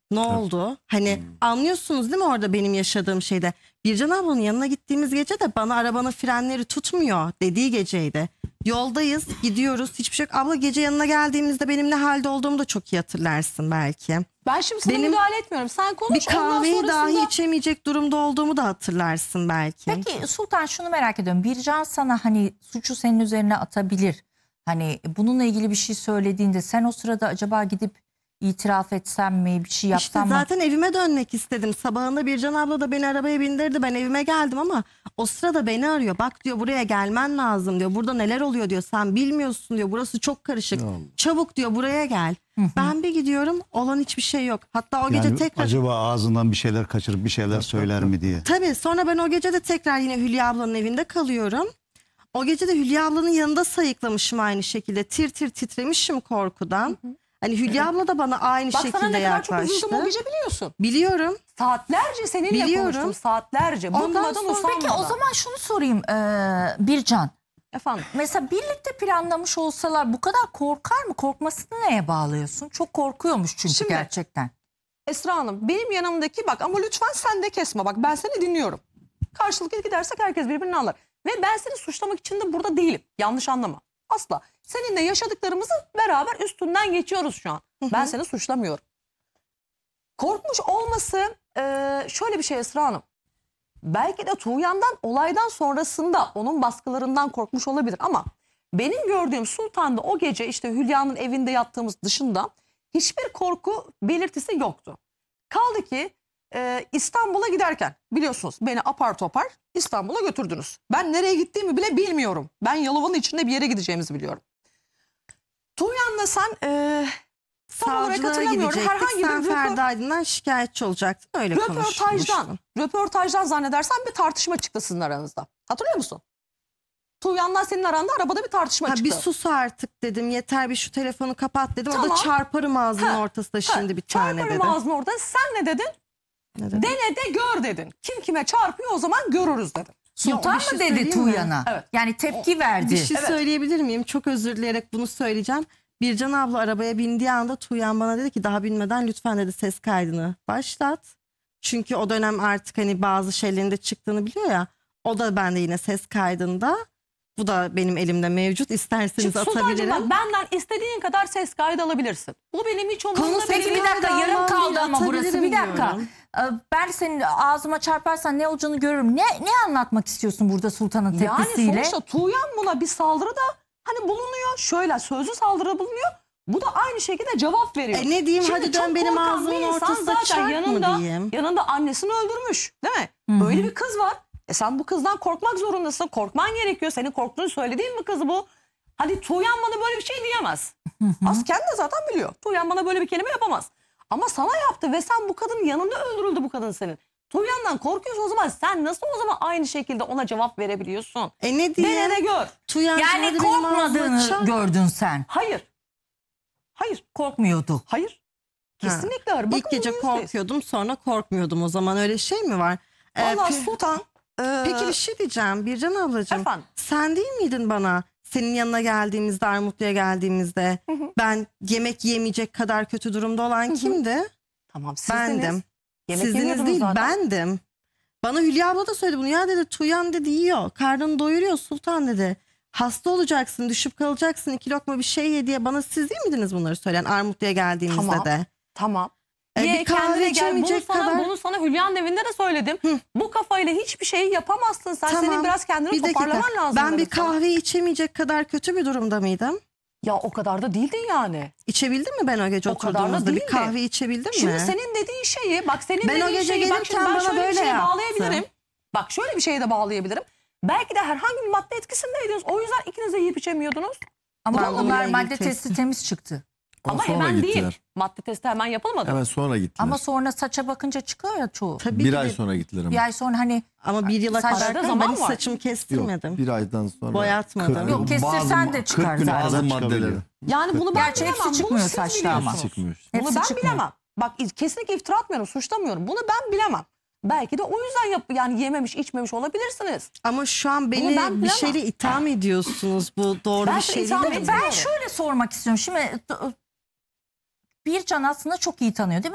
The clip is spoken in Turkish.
Ne oldu? Hani anlıyorsunuz değil mi orada benim yaşadığım şeyde? Bircan ablanın yanına gittiğimiz gece de bana arabanın frenleri tutmuyor dediği geceydi. Yoldayız, gidiyoruz, hiçbir şey yok. Abla gece yanına geldiğimizde benim ne halde olduğumu da çok iyi hatırlarsın belki. Ben şimdi sana Benim müdahale etmiyorum. Sen konuş. Bir kahveyi ondan dahi sonrasında... içemeyecek durumda olduğumu da hatırlarsın belki. Peki Sultan, şunu merak ediyorum. Bircan sana hani suçu senin üzerine atabilir. Hani bununla ilgili bir şey söylediğinde sen o sırada acaba gidip itiraf etsem mi, bir şey İşte yapsam mı? zaten evime dönmek istedim. Sabahında Bircan abla da beni arabaya bindirdi. Ben evime geldim ama o sırada beni arıyor. Bak diyor, buraya gelmen lazım diyor. Burada neler oluyor diyor. Sen bilmiyorsun diyor. Burası çok karışık. Çabuk diyor, buraya gel. Ben bir gidiyorum, olan hiçbir şey yok. Hatta o gece Yani tekrar... acaba ağzından bir şeyler kaçırıp bir şeyler söyler mi diye. Tabii sonra ben o gece de tekrar yine Hülya ablanın evinde kalıyorum. O gece de Hülya ablanın yanında sayıklamışım aynı şekilde. Tir tir titremişim korkudan. Hani Hülya abla da bana aynı Bak sana şekilde ne kadar çok yaklaştı. üzüldüm o gece, biliyorsun. Biliyorum. Saatlerce seninle Biliyorum. konuştum, saatlerce. Ondan Bıkmadan sonra- usanmadan. Peki o zaman şunu sorayım Bircan. Efendim? Mesela birlikte planlamış olsalar bu kadar korkar mı? Korkmasını neye bağlıyorsun? Çok korkuyormuş çünkü Şimdi- gerçekten. Esra Hanım, benim yanımdaki, bak ama lütfen sen de kesme, bak ben seni dinliyorum. Karşılıklı gidersek herkes birbirini anlar. Ve ben seni suçlamak için de burada değilim. Yanlış anlama. Asla. Seninle yaşadıklarımızı beraber üstünden geçiyoruz şu an. Ben seni suçlamıyorum. Korkmuş olması şöyle bir şey Esra Hanım. Belki de Tuğyan'dan, olaydan sonrasında onun baskılarından korkmuş olabilir ama benim gördüğüm Sultan'da o gece işte Hülya'nın evinde yattığımız dışında hiçbir korku belirtisi yoktu. Kaldı ki İstanbul'a giderken biliyorsunuz beni apar topar İstanbul'a götürdünüz. Ben nereye gittiğimi bile bilmiyorum. Ben Yalova'nın içinde bir yere gideceğimizi biliyorum. Tuğyan'la sen tam olarak Savcılığa hatırlamıyorum. gidecektik. Herhangi Sen bir Ferdi Aydın'dan şikayetçi olacaktın. Öyle konuşmuştun. röportajdan zannedersen bir tartışma çıktı sizin aranızda. Hatırlıyor musun? Tuğyan'la senin aranda arabada bir tartışma Ha, çıktı. bir sus artık dedim. Yeter, bir şu telefonu kapat dedim. O Tamam. da çarparım ağzının Ha, ortasında şimdi bir tane dedi. Çarparım ağzını orada. Sen ne dedin? Ne dedi? Dene de gör dedin. Kim kime çarpıyor o zaman görürüz dedin. Sultan bir şey mı dedi söyleyeyim mi? Tuğyan'a? Evet. Yani tepki verdi. Bir şey söyleyebilir miyim? Çok özür dileyerek bunu söyleyeceğim. Bircan abla arabaya bindiği anda Tuğyan bana dedi ki daha binmeden lütfen dedi ses kaydını başlat. Çünkü o dönem artık hani bazı şeylerin de çıktığını biliyor ya. O da bende yine ses kaydında. Bu da benim elimde mevcut. İsterseniz Şimdi Sultancığım atabilirim. bak, benden istediğin kadar ses kaydı alabilirsin. Bu benim hiç Konu umurumda ses benim. Peki bir dakika, kaydı yarım almam kaldı değil, ama burası. atabilirim Bir dakika. diyorum. Ben senin ağzıma çarparsan ne olacağını görürüm. Ne anlatmak istiyorsun burada Sultan'ın Yani tepkisiyle? sonuçta Tuğyan buna bir saldırıda hani bulunuyor. Şöyle sözlü saldırıda bulunuyor. Bu da aynı şekilde cevap veriyor. Ne diyeyim, Şimdi hadi çok dön benim korkan ağzımın bir insan ortasına zaten çarp mı yanında, diyeyim? yanında annesini öldürmüş değil mi? Böyle bir kız var. Sen bu kızdan korkmak zorundasın. Korkman gerekiyor. Senin korktuğunu söylediğin bir kız bu. Hadi Tuğyan bana böyle bir şey diyemez. Kendi de zaten biliyor. Tuğyan bana böyle bir kelime yapamaz. Ama sana yaptı ve sen bu kadının yanında öldürüldü bu kadın senin. Tuğyan'dan korkuyorsun, o zaman sen nasıl o zaman aynı şekilde ona cevap verebiliyorsun? Ne diyeyim? Dene de gör. Tuğyan Yani hadi benim ağzıma korkmadığını çarp. gördün sen. Hayır. Hayır. Korkmuyordu. Hayır. Kesinlikle hayır. Bakın İlk gece %100'deyiz. korkuyordum, sonra korkmuyordum. O zaman öyle şey mi var? Vallahi Sultan. Peki bir şey diyeceğim Bircan ablacığım. Efendim? Sen değil miydin bana senin yanına geldiğimizde, Armutlu'ya geldiğimizde ben yemek yemeyecek kadar kötü durumda olan kimdi? Tamam, sizdiniz. Bendim. Yemek Sizdiniz yemiyordunuz değil, zaten. bendim. Bana Hülya abla da söyledi bunu. Ya dedi, Tuğyan dedi yiyor, karnını doyuruyor Sultan dedi. Hasta olacaksın, düşüp kalacaksın, 2 lokma bir şey ye diye bana siz değil miydiniz bunları söyleyen Armutlu'ya geldiğimizde Tamam. de? Tamam. Bir Ye, kahve kendine gel. içemeyecek kadar. Bunu sana Hülya'nın evinde de söyledim. Bu kafayla hiçbir şeyi yapamazsın. Sen senin biraz kendini Bir dakika. toparlaman lazım. Ben bir dedim sana. kahve içemeyecek kadar kötü bir durumda mıydım? Ya o kadar da değildin yani. İçebildim mi ben o gece O kadar da oturduğumuzda? Bir değildi. kahve içebildim Şimdi mi? senin dediğin şeyi, bak senin Ben o dediğin gece şeyi, bak gelirken şimdi ben bana şöyle bir böyle şeye yaptı. bağlayabilirim. Bak şöyle bir şeye de bağlayabilirim. Belki de herhangi bir madde etkisindeydiniz. O yüzden ikiniz de yiyip içemiyordunuz. Ama Ben bunlar bununla madde ilgili testi temiz çıktı. Ama sonra hemen gittiler. değil. Madde testi hemen yapılmadı. Hemen sonra gittiler. Ama sonra saça bakınca çıkıyor ya çoğu. Tabii bir ki ay de- sonra gittiler ama. Bir ay sonra hani Ama 1 yıla Saçlarda kadar zaman ben hiç var. saçımı Yok, kestirmedim. bir aydan sonra. Boyatmadım. Yok, kestirsen de çıkar 40 güne zaten. kadar Çıkabiliyor. maddeleri. Yani bunu ben Gerçi hepsi bilemem. çıkmıyor Bunu siz saçta ama. biliyorsunuz. Çıkmıyor. Bunu Hepsi ben çıkmıyor. bilemem. Bak kesinlikle iftira atmıyorum, suçlamıyorum. Bunu ben bilemem. Belki de o yüzden yani yememiş, içmemiş olabilirsiniz. Ama şu an ben beni bir bilemem. şeyle itham ediyorsunuz. Bu doğru Ben bir seni şey itham değil. etmiyorum. ben şöyle sormak istiyorum. Şimdi Bircan aslında çok iyi tanıyor değil mi?